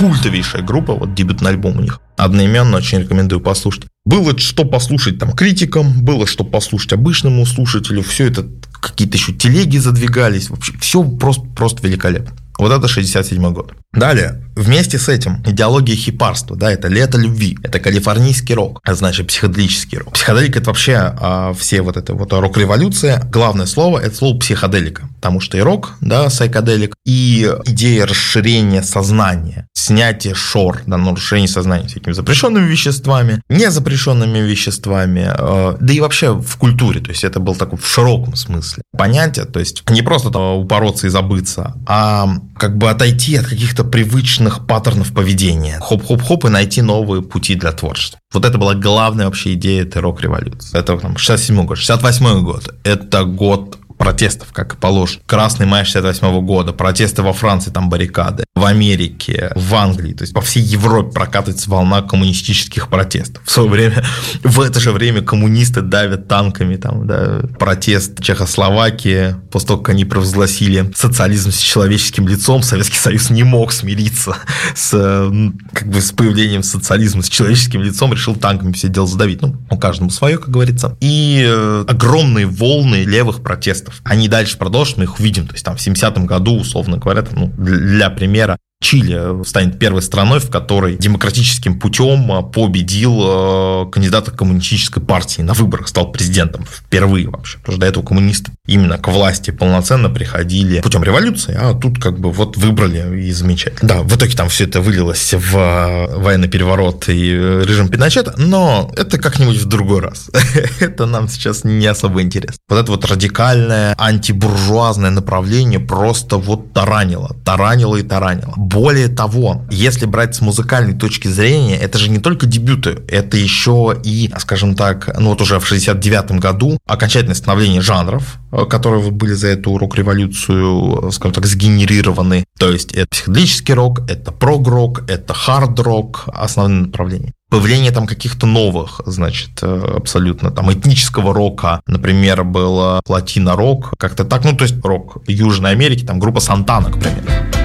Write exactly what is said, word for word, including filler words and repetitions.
культовейшая группа, вот дебютный альбом у них, одноименно, очень рекомендую послушать. Было что послушать там критикам, было что послушать обычному слушателю, все это, какие-то еще телеги задвигались, вообще все просто, просто великолепно. Вот это шестьдесят седьмой год. Далее, вместе с этим идеология хипарства, да, это лето любви, это калифорнийский рок, это значит психоделический рок. Психоделика – это вообще а, все вот это вот рок-революция. Главное слово – это слово психоделика, потому что и рок, да, сайкоделик, и идея расширения сознания, снятие шор, да, нарушение сознания всякими запрещенными веществами, незапрещенными веществами, э, да и вообще в культуре, то есть это был такой в широком смысле понятие, то есть не просто там упороться и забыться, а как бы отойти от каких-то привычных паттернов поведения, хоп-хоп-хоп и найти новые пути для творчества. Вот это была главная вообще идея этой рок-революции. Это там шестьдесят седьмой год, шестьдесят восьмой год, это год протестов, как и положено. Красный май шестьдесят восьмого года, протесты во Франции, там баррикады, в Америке, в Англии, то есть по всей Европе прокатывается волна коммунистических протестов. В свое время, в это же время коммунисты давят танками, там, да, протест в Чехословакии, после того, как они провозгласили социализм с человеческим лицом, Советский Союз не мог смириться с, как бы, с появлением социализма с человеческим лицом, решил танками все дело задавить. Ну, у каждого свое, как говорится. И огромные волны левых протестов. Они дальше продолжат, мы их увидим. То есть там в семидесятом году, условно говоря, ну, для примера, Чили станет первой страной, в которой демократическим путем победил кандидата коммунистической партии на выборах, стал президентом впервые вообще. Потому что до этого коммунисты именно к власти полноценно приходили путем революции, а тут как бы вот выбрали и замечательно. Да, в итоге там все это вылилось в военный переворот и режим Пиночета, но это как-нибудь в другой раз. Это нам сейчас не особо интересно. Вот это вот радикальное антибуржуазное направление просто вот таранило, таранило и таранило. Более того, если брать с музыкальной точки зрения, это же не только дебюты, это еще и, скажем так, ну вот уже в шестьдесят девятом году окончательное становление жанров, которые были за эту рок-революцию, скажем так, сгенерированы. То есть это психоделический рок, это прог-рок, это хард-рок, основные направления. Появление там каких-то новых, значит, абсолютно там этнического рока, например, был латино-рок, как-то так, ну то есть рок Южной Америки, там группа Сантана, к примеру.